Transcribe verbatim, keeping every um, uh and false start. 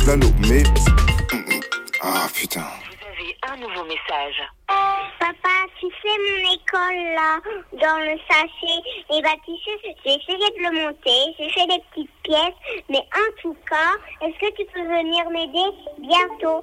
galop, mais... Ah, putain. Vous avez un nouveau message. Papa, tu sais mon école là, dans le sachet, et bah tu sais, j'ai essayé de le monter, j'ai fait des petites pièces, mais en tout cas, est-ce que tu peux venir m'aider bientôt?